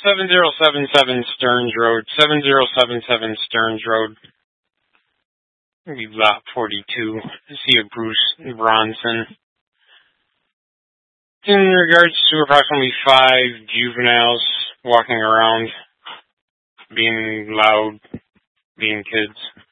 7077 Stearns Road, 7077 Stearns Road. Maybe lot 42. See a Bruce Bronson. In regards to approximately 5 juveniles walking around, being loud, being kids.